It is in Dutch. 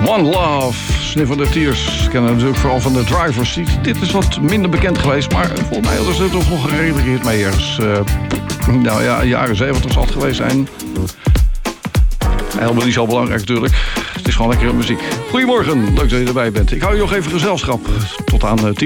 One Love, Sniff of the Tears. Kennen natuurlijk vooral van de Drivers. Dit is wat minder bekend geweest, maar volgens mij hadden ze er toch nog een redelijk hit mee ergens. Nou ja, jaren 70 zal het geweest zijn. Helemaal niet zo belangrijk natuurlijk. Het is gewoon lekkere muziek. Goedemorgen, leuk dat je erbij bent. Ik hou je nog even gezelschap tot aan 10.